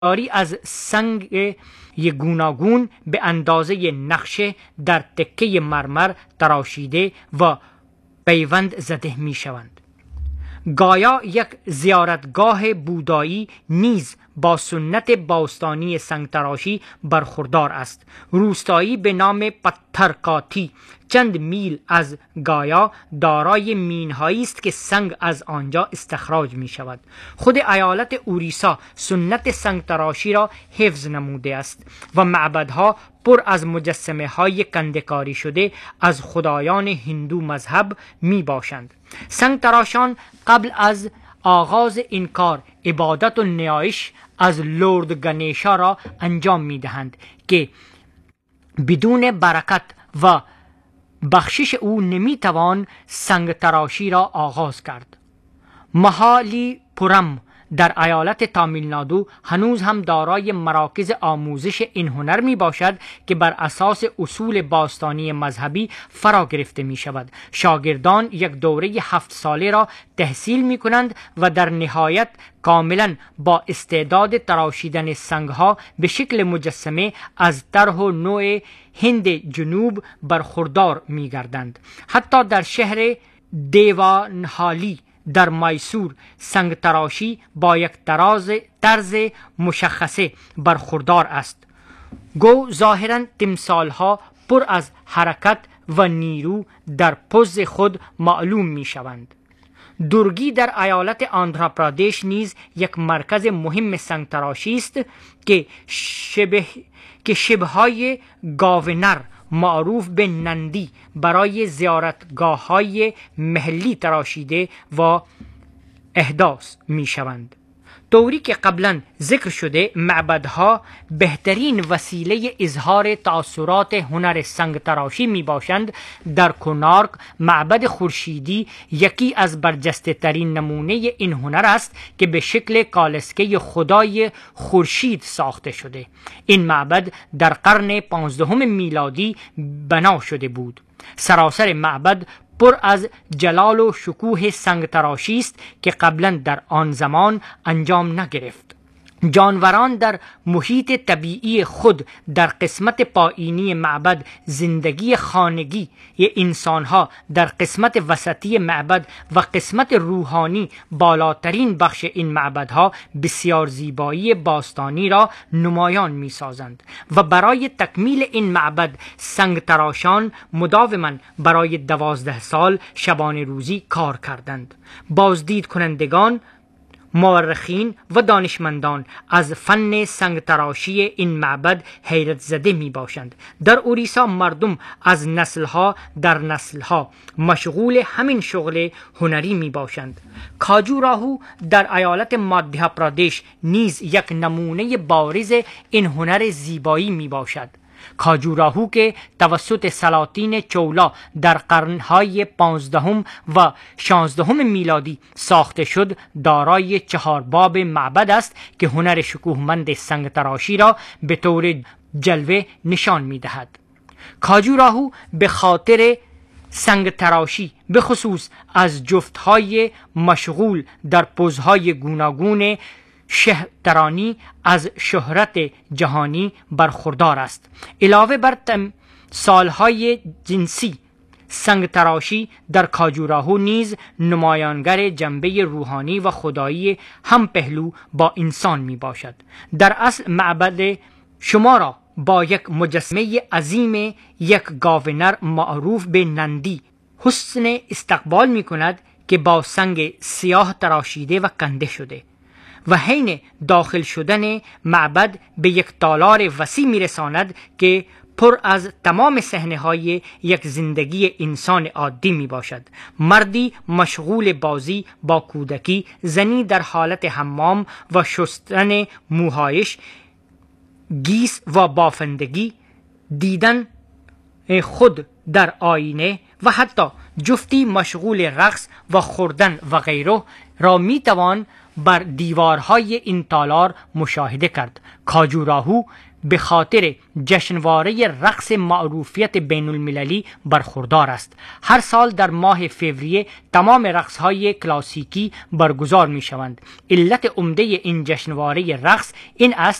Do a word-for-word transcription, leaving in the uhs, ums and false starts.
بسیاری از سنگ گوناگون به اندازه نقشه در تکه مرمر تراشیده و پیوند زده می شوند. گایا یک زیارتگاه بودایی نیز با سنت باستانی سنگ تراشی برخوردار است. روستایی به نام پترکاتی چند میل از گایا دارای مینهایی است که سنگ از آنجا استخراج می شود. خود ایالت اوریسا سنت سنگ تراشی را حفظ نموده است و معبدها پر از مجسمه های کنده‌کاری شده از خدایان هندو مذهب می باشند. سنگ تراشان قبل از آغاز این کار عبادت و نیایش از لورد گنیشا را انجام می دهند که بدون برکت و بخشش او نمی توان سنگ تراشی را آغاز کرد. مهالی پورم در ایالت تامیلنادو هنوز هم دارای مراکز آموزش این هنر می باشد که بر اساس اصول باستانی مذهبی فرا گرفته می شود. شاگردان یک دوره هفت ساله را تحصیل می کنند و در نهایت کاملا با استعداد تراشیدن سنگ ها به شکل مجسمه از طرح و نوع هند جنوب برخوردار می گردند. حتی در شهر دیوانهالی در مایسور سنگ تراشی با یک طراز طرز مشخصه برخوردار است. گو ظاهراً تمثال ها پر از حرکت و نیرو در پوز خود معلوم می شوند. درگی در ایالت آندھراپرادیش نیز یک مرکز مهم سنگ تراشی است که شبه که شبهای گاونر معروف به نندی برای زیارتگاه های محلی تراشیده و احداث می شوند. طوری که قبلا ذکر شده معبدها بهترین وسیله اظهار تأثیرات هنر سنگ تراشی می باشند. در کنارک معبد خورشیدی یکی از برجسته ترین نمونه این هنر است که به شکل کالسکه خدای خورشید ساخته شده. این معبد در قرن پانزدهم میلادی بنا شده بود. سراسر معبد پر از جلال و شکوه سنگ تراشی است که قبلا در آن زمان انجام نگرفت. جانوران در محیط طبیعی خود در قسمت پایینی معبد، زندگی خانگی انسانها در قسمت وسطی معبد و قسمت روحانی بالاترین بخش این معبدها بسیار زیبایی باستانی را نمایان می سازند و برای تکمیل این معبد سنگ تراشان مداوما برای دوازده سال شبانه روزی کار کردند. بازدید کنندگان، مورخین و دانشمندان از فن سنگ تراشی این معبد حیرت زده می باشند. در اوریسا مردم از نسلها در نسلها مشغول همین شغل هنری می باشند. کاجوراهو در ایالت مادھیا پردیش نیز یک نمونه بارز این هنر زیبایی می باشد. کاجوراهو که توسط سلاطین چولا در قرنهای پانزدهم و شانزدهم میلادی ساخته شد، دارای چهار باب معبد است که هنر شکوهمند سنگ تراشی را به طور جلوه نشان می دهد. کاجوراهو به خاطر سنگ تراشی به خصوص از جفتهای مشغول در پوزهای گوناگون شهرترانی از شهرت جهانی برخوردار است. علاوه بر تمثالهای جنسی، سنگ تراشی در کاجوراهو نیز نمایانگر جنبه روحانی و خدایی هم پهلو با انسان می باشد. در اصل معبد شما را با یک مجسمه عظیم یک گاونر معروف به نندی حسن استقبال می کند که با سنگ سیاه تراشیده و کنده شده و حین داخل شدن معبد به یک تالار وسیع می رساند که پر از تمام صحنه های یک زندگی انسان عادی می باشد. مردی مشغول بازی با کودکی، زنی در حالت حمام و شستن موهایش، گیس و بافندگی، دیدن خود در آینه و حتی جفتی مشغول رقص و خوردن و غیره را می توان بر دیوارهای این تالار مشاهده کرد. کاجوراهو به خاطر جشنواره رقص معروفیت بین المللی برخوردار است. هر سال در ماه فوریه تمام رقصهای کلاسیکی برگزار می شوند. علت عمده این جشنواره رقص این است